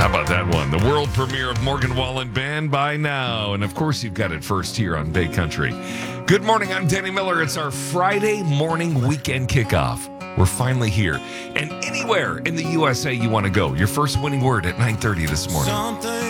How about that one? The world premiere of Morgan Wallen Band by now. And of course, you've got it first here on Bay Country. Good morning. I'm Danny Miller. It's our Friday morning weekend kickoff. We're finally here. And anywhere in the USA you want to go, your first winning word at 9:30 this morning.